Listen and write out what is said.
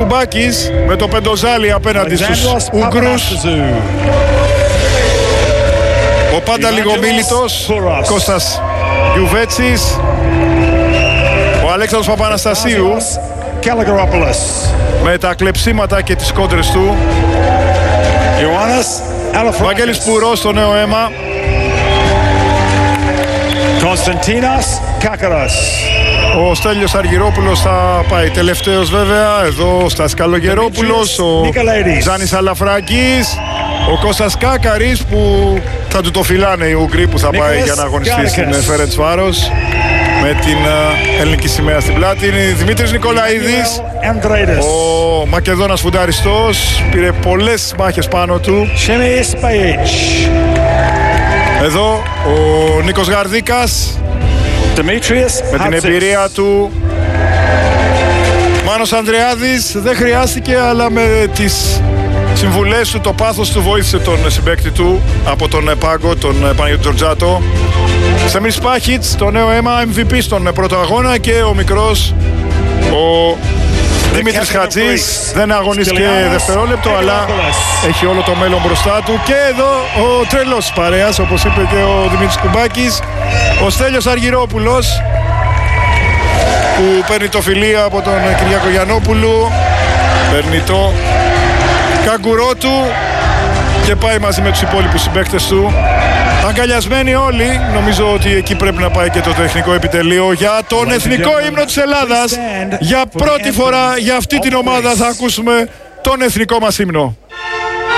Κουμπάκης με το πεντοζάλι απέναντι στους Ούγγρους. Ο πάντα λιγομίλητος Κώστας Γιουβέτσης. Ο Αλέξανδρος Παπαναστασίου με τα κλεψίματα και τις κόντρες του. Βαγγέλης Πουρός στο νέο αίμα. Κωνσταντίνος Κάκαρας. Ο Στέλιος Αργυρόπουλος θα πάει τελευταίος βέβαια. Εδώ ο Στάς Καλογερόπουλος, ο Ζάνης Αλαφράκης, ο Κώστας Κάκαρης που θα του το φυλάνε οι Ουγγροί που θα πάει για να αγωνιστεί στην Φερεντσβάρος με την ελληνική σημαία στην πλάτη. Είναι Δημήτρης Νικολαίδης, ο Μακεδόνας φουνταριστός, πήρε πολλές μάχες πάνω του. Εδώ ο Νίκος Γαρδίκας με την εμπειρία του. Μάνος Ανδρεάδης δεν χρειάστηκε, αλλά με τις συμβουλές του, το πάθος του βοήθησε τον συμπαίκτη του από τον πάγκο, τον Παναγιώτη Τζορτζάτο. Σεμίρ Σπάχιτς, το νέο αίμα, MVP στον πρώτο αγώνα, και ο μικρός, ο Δημήτρης Χατζής, δεν αγωνίστηκε δευτερόλεπτο, αλλά έχει όλο το μέλλον μπροστά του. Και εδώ ο τρελός παρέας, όπως είπε και ο Δημήτρης Κουμπάκης, ο Στέλιος Αργυρόπουλος, που παίρνει το φιλί από τον Κυριάκο Γιαννόπουλου, παίρνει το καγκουρό του και πάει μαζί με τους υπόλοιπους συμπαίκτες του. Αγκαλιασμένοι όλοι, νομίζω ότι εκεί πρέπει να πάει και το τεχνικό επιτελείο για τον εθνικό ύμνο της Ελλάδας. Για πρώτη φορά για αυτή την ομάδα θα ακούσουμε τον εθνικό μας ύμνο.